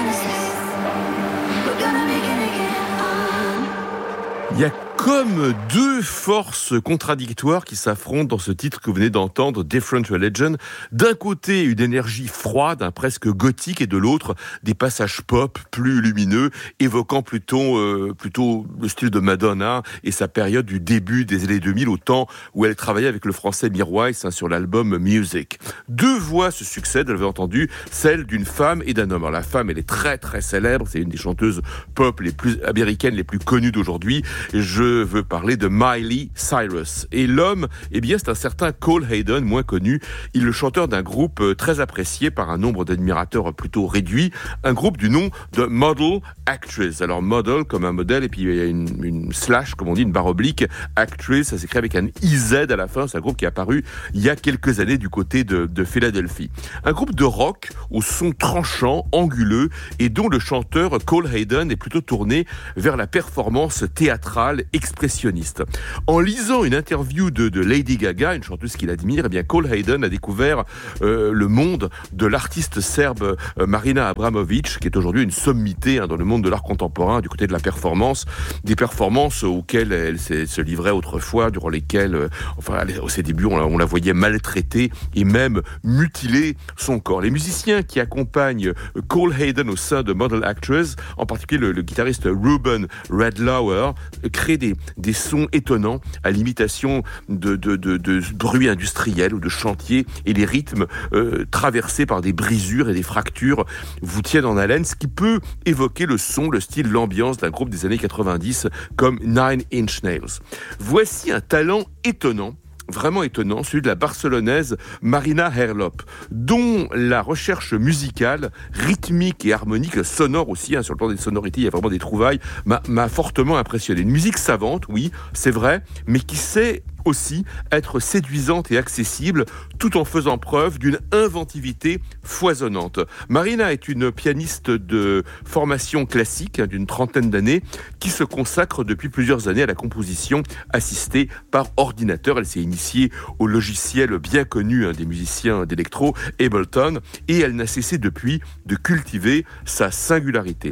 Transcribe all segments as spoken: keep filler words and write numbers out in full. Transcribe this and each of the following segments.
Il y a comme deux forces contradictoires qui s'affrontent dans ce titre que vous venez d'entendre, Different Religion. D'un côté, une énergie froide, hein, presque gothique, et de l'autre, des passages pop plus lumineux, évoquant plutôt, euh, plutôt le style de Madonna et sa période du début des années deux mille, au temps où elle travaillait avec le français Mirwais hein, sur l'album Music. Deux voix se succèdent, vous l'avez entendu, celle d'une femme et d'un homme. Alors la femme, elle est très très célèbre, c'est une des chanteuses pop les plus américaines, les plus connues d'aujourd'hui. Je veux parler de Miley Cyrus. Et l'homme, eh bien, c'est un certain Cole Hayden, moins connu. Il est le chanteur d'un groupe très apprécié par un nombre d'admirateurs plutôt réduit. Un groupe du nom de Model Actress. Alors, model comme un modèle, et puis il y a une, une slash, comme on dit, une barre oblique. Actress, ça s'écrit avec un I Z à la fin. C'est un groupe qui est apparu il y a quelques années du côté de, de Philadelphie. Un groupe de rock au son tranchant, anguleux, et dont le chanteur Cole Hayden est plutôt tourné vers la performance théâtrale expressionniste. En lisant une interview de, de Lady Gaga, une chanteuse qu'il admire, eh bien Cole Hayden a découvert euh, le monde de l'artiste serbe euh, Marina Abramovic, qui est aujourd'hui une sommité hein, dans le monde de l'art contemporain, du côté de la performance, des performances auxquelles elle se livrait autrefois, durant lesquelles, euh, enfin, à ses débuts, on la, on la voyait maltraiter et même mutiler son corps. Les musiciens qui accompagnent Cole Hayden au sein de Model Actress, en particulier le, le guitariste Ruben Redlauer, créent des, des sons étonnants à l'imitation de, de, de, de bruits industriels ou de chantiers, et les rythmes euh, traversés par des brisures et des fractures vous tiennent en haleine, ce qui peut évoquer le son, le style, l'ambiance d'un groupe des années quatre-vingt-dix comme Nine Inch Nails. Voici un talent étonnant, vraiment étonnant, celui de la barcelonaise Marina Herlop, dont la recherche musicale, rythmique et harmonique, sonore aussi, hein, sur le plan des sonorités, il y a vraiment des trouvailles, m'a, m'a fortement impressionné. Une musique savante, oui, c'est vrai, mais qui sait aussi être séduisante et accessible, tout en faisant preuve d'une inventivité foisonnante. Marina est une pianiste de formation classique, hein, d'une trentaine d'années, qui se consacre depuis plusieurs années à la composition assistée par ordinateur. Elle s'est initiée au logiciel bien connu hein, des musiciens d'électro, Ableton, et elle n'a cessé depuis de cultiver sa singularité.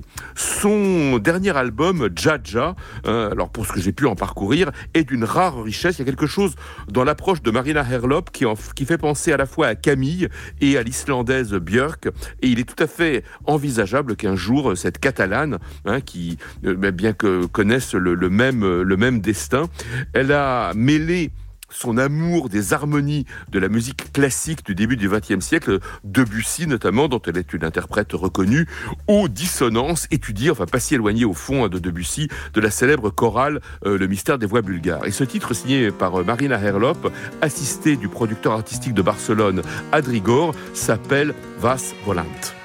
Son dernier album, Jaja, hein, alors pour ce que j'ai pu en parcourir, est d'une rare richesse. Il y a quelque chose dans l'approche de Marina Herlop qui, en, qui fait penser à la fois à Camille et à l'islandaise Björk, et il est tout à fait envisageable qu'un jour cette Catalane, hein, qui euh, bien que connaisse le, le même le même destin, elle a mêlé son amour des harmonies de la musique classique du début du vingtième siècle, Debussy notamment, dont elle est une interprète reconnue, aux dissonances étudiées, enfin pas si éloignées au fond de Debussy, de la célèbre chorale euh, Le mystère des voix bulgares. Et ce titre, signé par euh, Marina Herlop, assistée du producteur artistique de Barcelone, Adrigor, s'appelle Vas Volant.